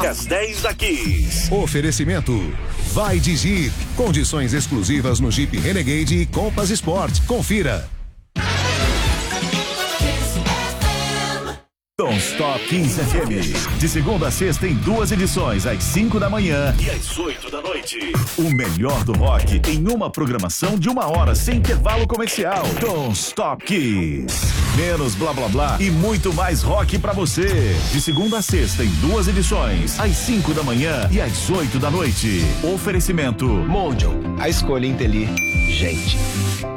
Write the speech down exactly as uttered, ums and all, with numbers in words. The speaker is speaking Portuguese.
às dez da Kiss. Oferecimento. Vai de Jeep. Condições exclusivas no Jeep Renegade e Compass Sport. Confira. Don't Stop Kiss F M. De segunda a sexta em duas edições, às cinco da manhã e às oito da noite. O melhor do rock em uma programação de uma hora sem intervalo comercial. Don't Stop Kiss. Menos blá blá blá e muito mais rock pra você. De segunda a sexta em duas edições, às cinco da manhã e às oito da noite. Oferecimento Mondial, a escolha inteligente.